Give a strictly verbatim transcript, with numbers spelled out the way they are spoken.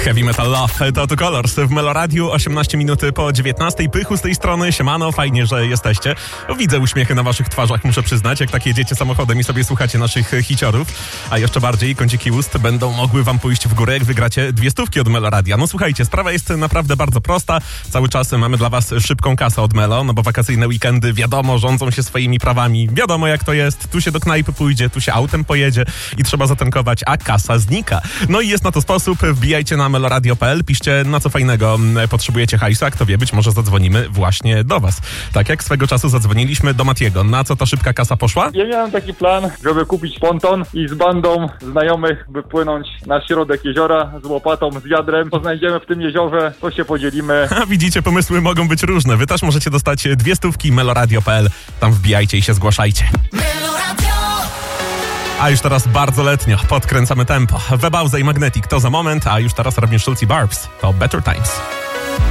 Heavy Metal Love, to tu Colors w Meloradiu, osiemnaście minut po dziewiętnastej. Pychu z tej strony, siemano, fajnie, że jesteście. Widzę uśmiechy na waszych twarzach, muszę przyznać, jak tak jedziecie samochodem i sobie słuchacie naszych hiciorów, a jeszcze bardziej kąciki ust będą mogły wam pójść w górę, jak wygracie dwie stówki od Meloradia. No słuchajcie, sprawa jest naprawdę bardzo prosta. Cały czas mamy dla was szybką kasę od Melo, no bo wakacyjne weekendy, wiadomo, rządzą się swoimi prawami. Wiadomo jak to jest, tu się do knajpy pójdzie, tu się autem pojedzie i trzeba zatankować, a kasa znika. No i jest na to sposób, wbijajcie na meloradio kropka p l, piszcie na co fajnego potrzebujecie hajsu, a kto wie, być może zadzwonimy właśnie do was. Tak jak swego czasu zadzwoniliśmy do Matiego. Na co ta szybka kasa poszła? Ja miałem taki plan, żeby kupić ponton i z bandą znajomych wypłynąć na środek jeziora z łopatą, z wiadrem. Co znajdziemy w tym jeziorze, to się podzielimy. A widzicie, pomysły mogą być różne. Wy też możecie dostać dwie stówki meloradio kropka p l. Tam wbijajcie i się zgłaszajcie. A już teraz bardzo letnio, podkręcamy tempo. Webauza i Magnetic to za moment, a już teraz Robin Schulz i Barbs to Better Times.